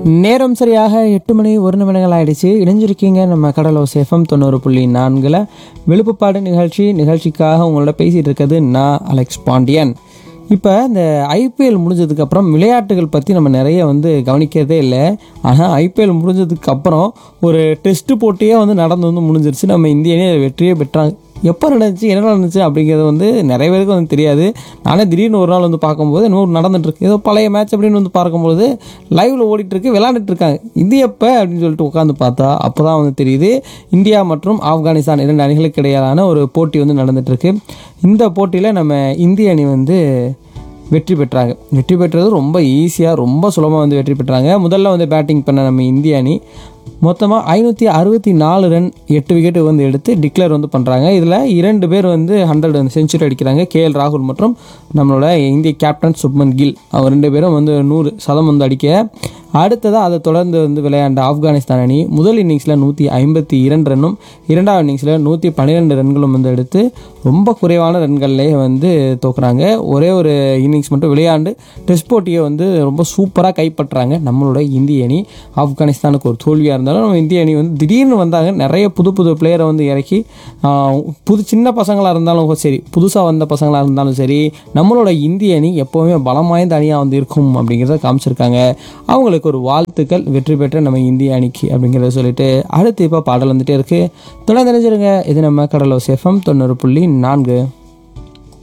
நேரம் சரியாக 8 மணி 1 நிமிடங்கள் ஆயிடுச்சு. இணைஞ்சிருக்கீங்க நம்ம கடலோசை எஃப்எம் 90.4 விழுப்புப்பாடு நிகழ்ச்சிக்காக உங்களோட பேசிகிட்டு இருக்கிறது நான் அலெக்ஸ் பாண்டியன். இப்போ இந்த ஐபிஎல் முடிஞ்சதுக்கப்புறம் விளையாட்டுகள் பற்றி நம்ம நிறைய கவனிக்கிறதே இல்லை. ஆனால் ஐபிஎல் முடிஞ்சதுக்கப்புறம் ஒரு டெஸ்ட் போட்டியே நடந்து முடிஞ்சிருச்சு. நம்ம இந்திய அணி வெற்றியே பெற்றாங்க. எப்போ நடந்துச்சு, என்ன நடந்துச்சு அப்படிங்கிறது நிறைய பேருக்கு தெரியாது. நானே திடீர்னு ஒரு நாள் பார்க்கும்போது இன்னொரு நடந்துட்டுருக்கு, ஏதோ பழைய மேட்ச் அப்படின்னு பார்க்கும்போது லைவில் ஓடிட்டுருக்கு, விளையாண்டுட்டு இருக்காங்க. இது எப்போ அப்படின்னு சொல்லிட்டு உட்காந்து பார்த்தா அப்போ தான் தெரியுது, இந்தியா மற்றும் ஆப்கானிஸ்தான் 2 அணிகளுக்கு இடையிலான ஒரு போட்டி நடந்துட்டுருக்கு. இந்த போட்டியில் நம்ம இந்திய அணி வெற்றி பெற்றாங்க. வெற்றி பெற்றது ரொம்ப ஈஸியாக, ரொம்ப சுலபமாக வெற்றி பெற்றாங்க. முதல்ல பேட்டிங் பண்ண நம்ம இந்திய அணி மொத்தமாக 564 ரன் 8 விக்கெட்டு எடுத்து டிக்ளேர் பண்ணுறாங்க. இதில் 2 பேர் 100 செஞ்சுரி அடிக்கிறாங்க. கேஎல் ராகுல் மற்றும் நம்மளோட இந்திய கேப்டன் சுப்மன் கில், அவர் 2 பேரும் 100 சதம் அடிக்க, அடுத்ததாக அதை தொடர்ந்து விளையாண்ட ஆப்கானிஸ்தான் அணி முதல் இன்னிங்ஸில் 152 ரன்னும் இரண்டாவது இன்னிங்ஸில் 112 ரன்களும் எடுத்து ரொம்ப குறைவான ரன்கள்லேயே தோக்குறாங்க. ஒரே ஒரு இன்னிங்ஸ் மட்டும் விளையாண்டு டெஸ்ட் போட்டியை ரொம்ப சூப்பராக கைப்பற்றாங்க நம்மளோட இந்திய அணி. ஆப்கானிஸ்தானுக்கு ஒரு தோல்வியாக இருந்தாலும் நம்ம இந்திய அணி திடீர்னு வந்தாங்க. நிறைய புது பிளேயரை இறக்கி சின்ன பசங்களாக இருந்தாலும் சரி, புதுசாக வந்த பசங்களாக இருந்தாலும் சரி, நம்மளோட இந்திய அணி எப்போவுமே பலம் வாய்ந்த அணியாக இருக்கும் அப்படிங்கிறத காமிச்சிருக்காங்க. அவங்களுக்கு ஒரு வாழ்த்துக்கள், வெற்றி பெற்ற நம்ம இந்திய அணிக்கு அப்படிங்கிறத சொல்லிட்டு அடுத்து இப்போ பாடல் வந்துட்டே இருக்கு. தொடர்ந்து நினைச்சிருங்க. இது நம்ம கடலோசை எஃப்எம் 90.4.